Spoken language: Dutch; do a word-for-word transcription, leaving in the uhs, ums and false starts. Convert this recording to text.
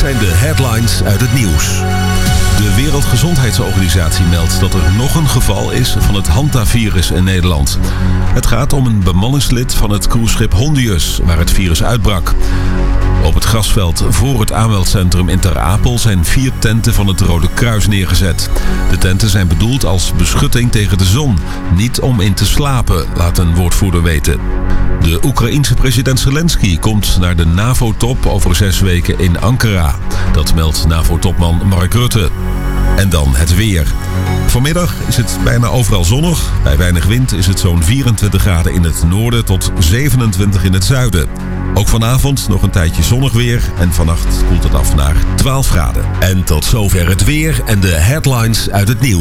zijn de headlines uit het nieuws. De Wereldgezondheidsorganisatie meldt dat er nog een geval is van het hantavirus in Nederland. Het gaat om een bemanningslid van het cruiseschip Hondius, waar het virus uitbrak. Op het grasveld voor het aanmeldcentrum in Ter Apel zijn vier tenten van het Rode Kruis neergezet. De tenten zijn bedoeld als beschutting tegen de zon, niet om in te slapen, laat een woordvoerder weten. De Oekraïense president Zelensky komt naar de NAVO-top over zes weken in Ankara. Dat meldt NAVO-topman Mark Rutte. En dan het weer. Vanmiddag is het bijna overal zonnig. Bij weinig wind is het zo'n vierentwintig graden in het noorden tot zevenentwintig in het zuiden. Ook vanavond nog een tijdje zonnig weer en vannacht koelt het af naar twaalf graden. En tot zover het weer en de headlines uit het nieuws.